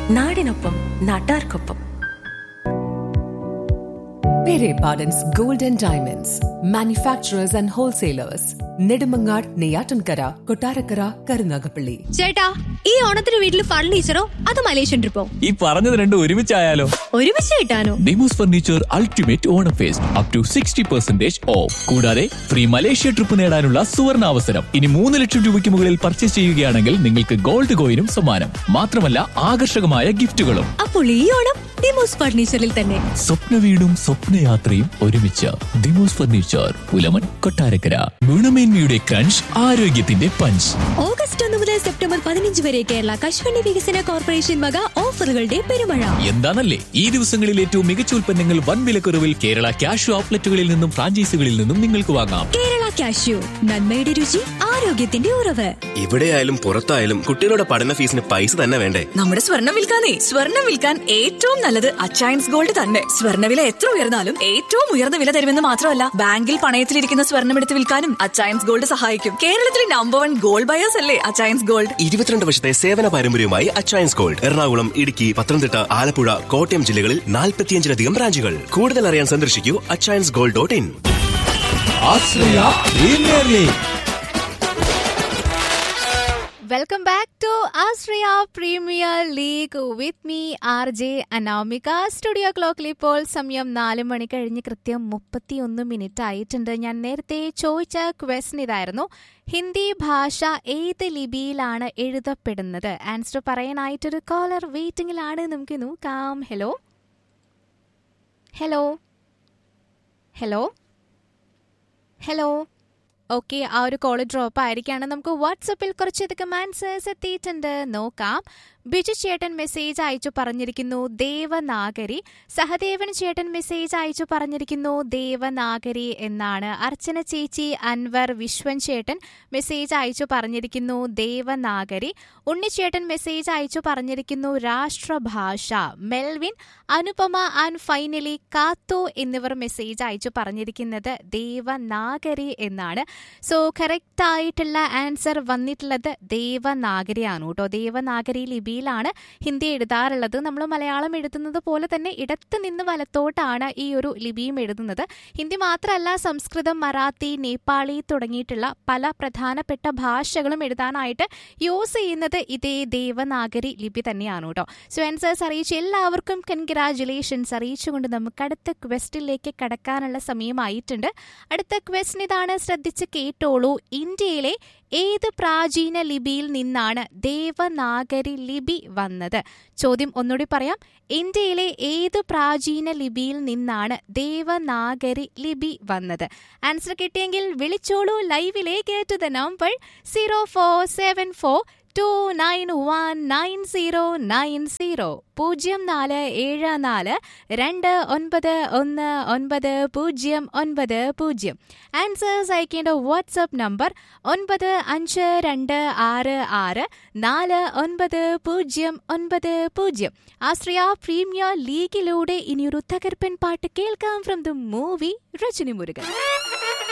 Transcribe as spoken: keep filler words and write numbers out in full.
നാടിനൊപ്പം നാട്ടാർക്കൊപ്പം. Pere Pardon's Gold and Diamonds, manufacturers and wholesalers. Nedumangad, Neyyattinkara, Kottarakkara, Karunagappally. ചേട്ടാ, ഈ ഓണത്തിന് വീട്ടിൽ ഫർണിച്ചറോ അത് മലേഷ്യൻ ട്രിപ്പോ? ഈ പറഞ്ഞത് രണ്ടും ഒരുമിച്ചായാലോ? ഒരുമിച്ച് കിട്ടാനോ? Demos furniture ultimate Onam first up to sixty percentage of. കൂടാതെ ഫ്രീ മലേഷ്യ ട്രിപ്പ് നേടാനുള്ള സുവർണ അവസരം. ഇനി മൂന്ന് ലക്ഷം രൂപയ്ക്ക് മുകളിൽ പർച്ചേസ് ചെയ്യുകയാണെങ്കിൽ നിങ്ങൾക്ക് ഗോൾഡ് കോയിനും സമ്മാനം. മാത്രമല്ല ആകർഷകമായ ഗിഫ്റ്റുകളും. അപ്പോൾ ഈ ഓണം ഡിമോസ് ഫർണിച്ചറിൽ തന്നെ. സ്വപ്ന വീടും സ്വപ്നയാത്രയും ഒരുമിച്ച്. ഡിമോസ് ഫർണിച്ചർ, പുലമൺ, കൊട്ടാരക്കര. ഗുണമേന്മയുടെ ക്രഞ്ച്, ആരോഗ്യത്തിന്റെ പഞ്ച്. ഓഗസ്റ്റ് ഒന്ന് മുതൽ സെപ്റ്റംബർ പതിനഞ്ച് വരെ കേരള കശുവണ്ടി വികസന കോർപ്പറേഷൻ വക ഓഫറുകളുടെ പെരുമഴ. എന്താണല്ലേ ഈ ദിവസങ്ങളിൽ ഏറ്റവും മികച്ച ഉൽപ്പന്നങ്ങൾ വൻ വിലക്കുറവിൽ കേരള ക്യാഷ് ഔട്ട്ലെറ്റുകളിൽ നിന്നും ഫ്രാഞ്ചൈസികളിൽ നിന്നും നിങ്ങൾക്ക് വാങ്ങാം. കേരള ക്യാഷ്യൂ, നന്മയുടെ രുചി, ആരോഗ്യത്തിന്റെ ഉറവ്. ഇവിടെയായാലും പുറത്തായാലും കുട്ടികളുടെ പഠന ഫീസിന് പൈസ തന്നെ വേണ്ടേ? നമ്മുടെ സ്വർണ്ണം വിൽക്കാനേ സ്വർണ്ണം വിൽക്കാൻ ഏറ്റവും നല്ലത് അച്ചയൻസ് ഗോൾഡ് തന്നെ. സ്വർണ്ണവില എത്ര ഉയർന്നാലും ഏറ്റവും ഉയർന്ന വില തരുമെന്ന് മാത്രമല്ല, ബാങ്കിൽ പണയത്തിലിരിക്കുന്ന സ്വർണ്ണം എടുത്ത് വിൽക്കാനും അച്ചയൻസ് ഗോൾഡ് സഹായിക്കും. കേരളത്തിലെ നമ്പർ വൺ ഗോൾഡ് ബയേഴ്സ് അല്ലേ അച്ചയൻസ് ഗോൾഡ്. ഇരുപത്തിരണ്ട് വർഷത്തെ സേവന പാരമ്പര്യവുമായി അച്ചയൻസ് ഗോൾഡ് എറണാകുളം, ഇടുക്കി, പത്തനംതിട്ട, ആലപ്പുഴ, കോട്ടയം ജില്ലകളിൽ നാൽപ്പത്തിയഞ്ചിലധികം ബ്രാഞ്ചുകൾ. കൂടുതൽ അറിയാൻ സന്ദർശിക്കൂ Achayans gold dot in. Welcome back to Ashraya premier league with me R J Anamika. Studio ക്ലോക്കിൽ ഇപ്പോൾ സമയം നാല് മണി കഴിഞ്ഞ് കൃത്യം മുപ്പത്തി ഒന്ന് മിനിറ്റ് ആയിട്ടുണ്ട്. ഞാൻ നേരത്തെ ചോദിച്ച ക്വസ്റ്റ്യൻ ഇതായിരുന്നു, ഹിന്ദി ഭാഷ ഏത് ലിപിയിലാണ് എഴുതപ്പെടുന്നത്? Answer പറയാനായിട്ടൊരു collar വെയിറ്റിംഗിലാണ്. നമുക്ക് നോക്കാം. Hello hello hello hello okay, ആ ഒരു കോൾ ഡ്രോപ്പ് ആയിരിക്കാണ്. നമുക്ക് വാട്സപ്പിൽ കുറച്ചധികം ആൻസേഴ്സ് എത്തിയിട്ടുണ്ട്, നോക്കാം. ബിജു ചേട്ടൻ മെസ്സേജ് അയച്ചു പറഞ്ഞിരിക്കുന്നു ദേവനാഗരി. സഹദേവൻ ചേട്ടൻ മെസ്സേജ് അയച്ചു പറഞ്ഞിരിക്കുന്നു ദേവനാഗരി എന്നാണ്. അർച്ചന ചേച്ചി, അൻവർ, വിശ്വൻ ചേട്ടൻ മെസ്സേജ് അയച്ചു പറഞ്ഞിരിക്കുന്നു ദേവനാഗരി. ഉണ്ണിച്ചേട്ടൻ മെസ്സേജ് അയച്ചു പറഞ്ഞിരിക്കുന്നു രാഷ്ട്രഭാഷ. മെൽവിൻ, അനുപമ ആൻഡ് ഫൈനലി കാത്തോ എന്നിവർ മെസ്സേജ് അയച്ചു പറഞ്ഞിരിക്കുന്നത് ദേവനാഗരി എന്നാണ്. സോ കറക്റ്റ് ആയിട്ടുള്ള ആൻസർ വന്നിട്ടുള്ളത് ദേവനാഗരിയാണ് കേട്ടോ. ദേവനാഗരി ലിപിയിലാണ് ഹിന്ദി എഴുതാറുള്ളത്. നമ്മൾ മലയാളം എഴുതുന്നത് പോലെ തന്നെ ഇടത്ത് നിന്ന് വലത്തോട്ടാണ് ഈ ഒരു ലിപിയും എഴുതുന്നത്. ഹിന്ദി മാത്രമല്ല, സംസ്കൃതം, മറാത്തി, നേപ്പാളി തുടങ്ങിയിട്ടുള്ള പല പ്രധാനപ്പെട്ട ഭാഷകളും എഴുതാനായിട്ട് യൂസ് ചെയ്യുന്നത് ഇതേ ദേവനാഗരി ലിപി തന്നെയാണ് കേട്ടോ. സോ ആൻസേഴ്സ് അറിയിച്ച് എല്ലാവർക്കും കൺഗ്രാജുലേഷൻസ് അറിയിച്ചുകൊണ്ട് നമുക്ക് അടുത്ത ക്വസ്റ്റിലേക്ക് കടക്കാനുള്ള സമയമായിട്ടുണ്ട്. അടുത്ത ക്വസ്റ്റ്യൻ ഇതാണ്, ശ്രദ്ധിച്ച് കേട്ടോളൂ. ഇന്ത്യയിലെ ഏത് പ്രാചീന ലിപിയിൽ നിന്നാണ് ദേവനാഗരി ലിപി വന്നത്? ചോദ്യം ഒന്നുകൂടി പറയാം. ഇന്ത്യയിലെ ഏത് പ്രാചീന ലിപിയിൽ നിന്നാണ് ദേവനാഗരി ലിപി വന്നത്? ആൻസർ കിട്ടിയെങ്കിൽ വിളിച്ചോളൂ ലൈവിലേക്ക്. To the number zero four seven four to nine one nine zero nine zero പൂജ്യം നാല് ഏഴ് നാല് രണ്ട് ഒൻപത് ഒന്ന് ഒൻപത് പൂജ്യം ഒൻപത് പൂജ്യം. ആൻസേഴ്സ് അയക്കേണ്ട വാട്സ്ആപ്പ് നമ്പർ ഒൻപത് അഞ്ച് രണ്ട് ആറ് ആറ് നാല് ഒൻപത് പൂജ്യം ഒൻപത് പൂജ്യം. ആശ്രയ പ്രീമിയർ ലീഗിലൂടെ ഇനിയൊരു തകർപ്പൻ പാട്ട് കേൾക്കാം from the movie Rajani Murugan.